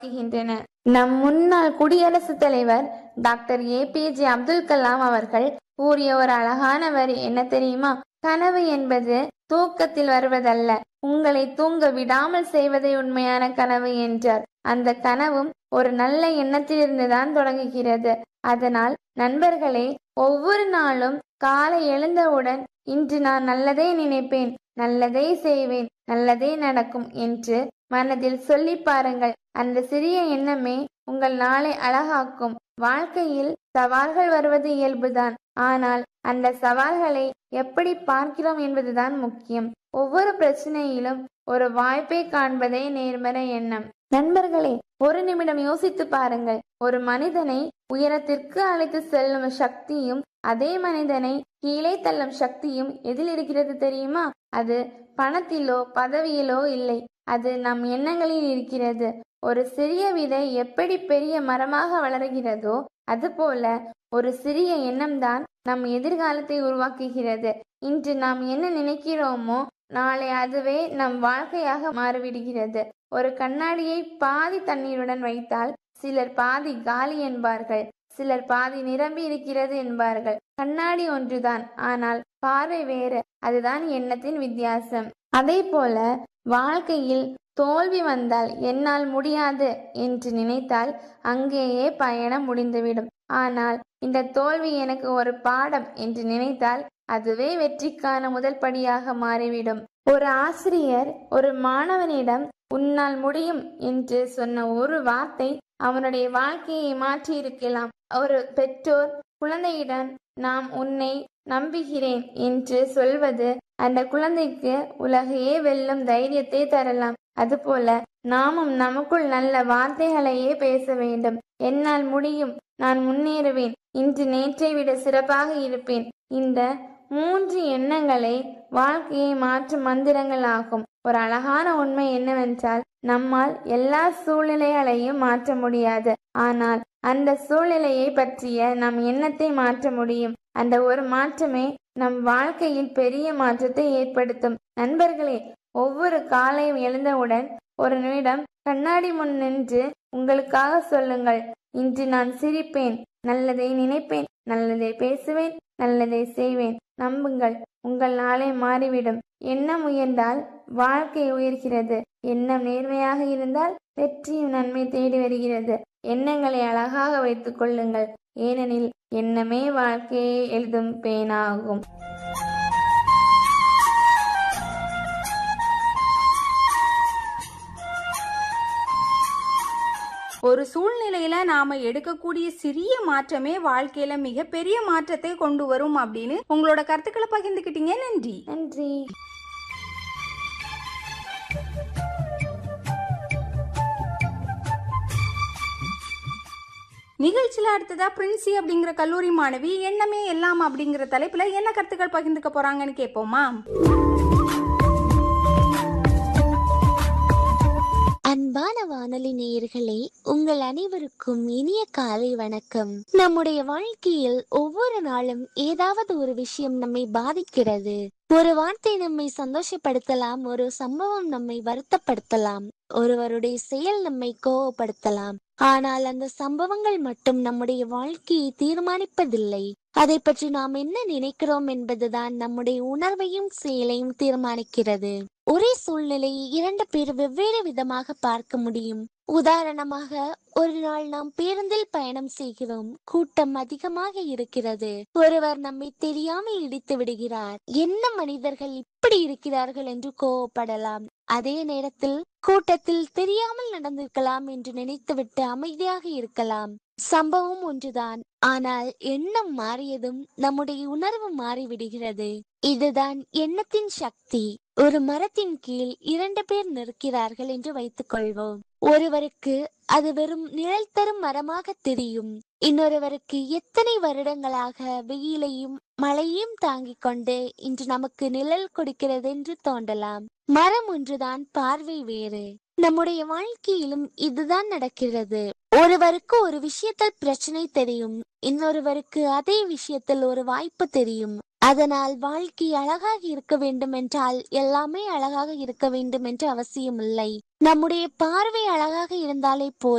வருகின்றன. நம் முன்னாள் குடியரசுத் தலைவர் டாக்டர் ஏபிஜே அப்துல் கலாம் அவர்கள் கூறிய ஒரு அழகான வரி என்ன தெரியுமா? கனவு என்பது தூக்கத்தில் வருவதல்ல, உங்களை தூங்க விடாமல் செய்வதே உண்மையான கனவு என்றார். அந்த கனவும் ஒரு நல்ல எண்ணத்திலிருந்து தான் தொடங்குகிறது. அதனால் நண்பர்களே, ஒவ்வொரு நாளும் காலை எழுந்தவுடன் இன்று நான் நல்லதே நினைப்பேன், நல்லதே செய்வேன், நல்லதே நடக்கும் என்று மனதில் சொல்லி பாருங்கள். அந்த சிறிய எண்ணமே உங்கள் நாளை அழகாக்கும். வாழ்க்கையில் சவால்கள் வருவது இயல்புதான். ஆனால் அந்த சவால்களை எப்படி பார்க்கிறோம் என்பதுதான் முக்கியம். ஒவ்வொரு பிரச்சனையிலும் ஒரு வாய்ப்பை காண்பதே நேர்மறை எண்ணம். நண்பர்களே, ஒரு நிமிடம் யோசித்து பாருங்கள். ஒரு மனிதனை உயரத்திற்கு அழைத்து செல்லும் சக்தியும் அதே மனிதனை கீழே தள்ளும் சக்தியும் எதில் இருக்கிறது தெரியுமா? அது பணத்திலோ பதவியிலோ இல்லை, அது நம் எண்ணங்களில் இருக்கிறது. ஒரு சிறிய விதை எப்படி பெரிய மரமாக வளர்கிறதோ அதுபோல ஒரு சிறிய எண்ணம்தான் நம் எதிர்காலத்தை உருவாக்குகிறது. இன்று நாம் என்ன நினைக்கிறோமோ நாளை அதுவே நம் வாழ்க்கையாக மாறிவிடுகிறது. ஒரு கண்ணாடியை பாதி தண்ணீருடன் வைத்தால் சிலர் பாதி காலி என்பார்கள், சிலர் பாதி நிரம்பி இருக்கிறது என்பார்கள். கண்ணாடி ஒன்றுதான், ஆனால் பார்வை வேறு. அதுதான் எண்ணத்தின் வித்தியாசம். அதே போல வாழ்க்கையில் தோல்வி வந்தால் என்னால் முடியாது என்று நினைத்தால் அங்கேயே பயணம் முடிந்துவிடும். ஆனால் இந்த தோல்வி எனக்கு ஒரு பாடம் என்று நினைத்தால் அதுவே வெற்றிக்கான முதல் படியாக மாறிவிடும். ஒரு ஆசிரியர் ஒரு மாணவனிடம் உன்னால் முடியும் என்று சொன்ன ஒரு வார்த்தை அவனுடைய வாழ்க்கையை மாற்றி இருக்கலாம். ஒரு பெற்றோர் குழந்தையிடம் நாம் உன்னை நம்புகிறேன் என்று சொல்வது அந்த குழந்தைக்கு உலகையே வெல்லும் தைரியத்தை தரலாம். அதுபோல நாமும் நமக்குள் நல்ல வார்த்தைகளையே பேச வேண்டும். என்னால் முடியும், நான் முன்னேறுவேன், இன்று நேற்றை விட சிறப்பாக இருப்பேன். இந்த 3 எண்ணங்களை வாழ்க்கையை மாற்றும் மந்திரங்கள் ஆகும். ஒரு அழகான உண்மை என்னவென்றால், நம்மால் எல்லா சூழ்நிலைகளையும் மாற்ற முடியாது, ஆனால் அந்த சூழ்நிலையை பற்றிய நம் எண்ணத்தை மாற்ற முடியும். அந்த ஒரு மாற்றமே நம் வாழ்க்கையில் பெரிய மாற்றத்தை ஏற்படுத்தும். நண்பர்களே, ஒவ்வொரு காலையும் எழுந்தவுடன் ஒரு நிமிடம் கண்ணாடி முன் நின்று உங்களுக்காக சொல்லுங்கள், இன்று நான் சிரிப்பேன், நல்லதை நினைப்பேன், நல்லதை பேசுவேன், நல்லதை செய்வேன். நம்புங்கள், உங்கள் நாளை மாறிவிடும். எண்ணம் உயர்ந்தால் வாழ்க்கை உயர்கிறது. எண்ணம் நேர்மையாக இருந்தால் வெற்றியும் நன்மை தேடி வருகிறது. எண்ணங்களை அழகாக வைத்துக் கொள்ளுங்கள், ஏனெனில் எண்ணமே வாழ்க்கையை எழுதும் பேனாகும். ஒரு சூழ்நிலையில நாம எடுக்கக்கூடிய சிறிய மாற்றமே வாழ்க்கையில மிகப்பெரிய மாற்றத்தை கொண்டு வரும் அப்படின்னு உங்களோட கருத்துக்களை பகிர்ந்துக்கிட்டீங்க. நன்றி. நன்றி. நிகழ்ச்சியில அடுத்ததா பிரின்சி அப்படிங்கிற கல்லூரி மாணவி எண்ணமே எல்லாம் அப்படிங்கிற தலைப்புல என்ன கருத்துக்கள் பகிர்ந்துக்க போறாங்கன்னு கேட்போமா? அன்பான வானொலி நேயர்களே, உங்கள் அனைவருக்கும் இனிய காலை வணக்கம். நம்முடைய வாழ்க்கையில் ஒவ்வொரு நாளும் ஏதாவது ஒரு விஷயம் நம்மை பாதிக்கிறது. ஒரு வார்த்தை நம்மை சந்தோஷப்படுத்தலாம், ஒரு சம்பவம் நம்மை வருத்தப்படுத்தலாம், ஒருவருடைய செயல் நம்மை கோபப்படுத்தலாம். ஆனால் அந்த சம்பவங்கள் மட்டும் நம்முடைய வாழ்க்கையை தீர்மானிப்பதில்லை. அதை பற்றி நாம் என்ன நினைக்கிறோம் என்பதுதான் நம்முடைய உணர்வையும் செயலையும் தீர்மானிக்கிறது. ஒரே சூழ்நிலையை 2 பேர் வெவ்வேறு விதமாக பார்க்க முடியும். உதாரணமாக, ஒரு நாள் நாம் பேருந்தில் பயணம் செய்கிறோம். கூட்டம் அதிகமாக இருக்கிறது. ஒருவர் நம்மை தெரியாமல் இடித்து விடுகிறார். என்ன மனிதர்கள் இப்படி இருக்கிறார்கள் என்று கோவப்படலாம். அதே நேரத்தில் கூட்டத்தில் தெரியாமல் நடந்திருக்கலாம் என்று நினைத்துவிட்டு அமைதியாக இருக்கலாம். சம்பவம் ஒன்றுதான், ஆனால் எண்ணம் மாறியதும் நம்முடைய உணர்வு மாறிவிடுகிறது. இதுதான் எண்ணத்தின் சக்தி. ஒரு மரத்தின் கீழ் 2 பேர் நிற்கிறார்கள் என்று வைத்துக் கொள்வோம். ஒருவருக்கு அது வெறும் நிழல் தரும் மரமாக தெரியும். இன்னொருவருக்கு எத்தனை வருடங்களாக வெயிலையும் மழையும் தாங்கிக் கொண்டு இன்று நமக்கு நிழல் கொடுக்கிறது என்று தோன்றலாம். மரம் ஒன்றுதான், பார்வை வேறு. நம்முடைய வாழ்க்கையிலும் இதுதான் நடக்கிறது. ஒருவருக்கு ஒரு விஷயத்தில் பிரச்சனை தெரியும், இன்னொருவருக்கு அதே விஷயத்தில் ஒரு வாய்ப்பு தெரியும். அதனால் வாழ்க்கை அழகாக இருக்க வேண்டும் என்றால் எல்லாமே அழகாக இருக்க வேண்டும் என்று அவசியமில்லை. நம்முடைய பார்வை அழகாக இருந்தாலே போதும்.